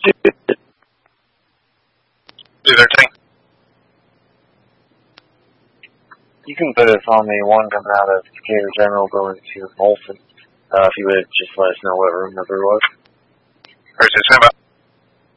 213. You can put us on the one coming out of Decatur General going to Molson. If you would just let us know what room number it was. Where's it, stand by.